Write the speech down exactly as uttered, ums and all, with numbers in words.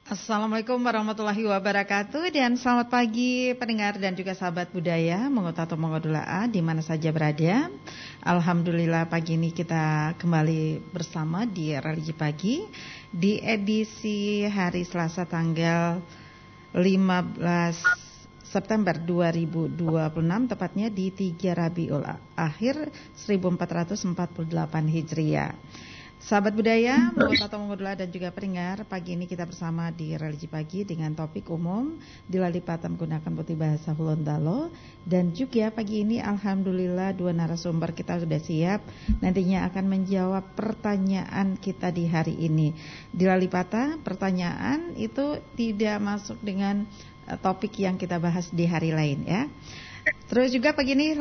Assalamualaikum warahmatullahi wabarakatuh. Dan selamat pagi pendengar dan juga sahabat budaya Mengotato Mongodula di mana saja berada. Alhamdulillah pagi ini kita kembali bersama di Religi Pagi di edisi hari Selasa tanggal lima belas September dua ribu dua puluh enam, tepatnya di tiga Rabiul Akhir seribu empat ratus empat puluh delapan Hijriah. Sahabat budaya, Mengotato Mongodula dan juga pendengar, pagi ini kita bersama di Religi Pagi dengan topik umum Dilalipata menggunakan putih bahasa Gorontalo. Dan juga pagi ini alhamdulillah dua narasumber kita sudah siap nantinya akan menjawab pertanyaan kita di hari ini. Dilalipata, pertanyaan itu tidak masuk dengan topik yang kita bahas di hari lain ya. Terus juga pagi ini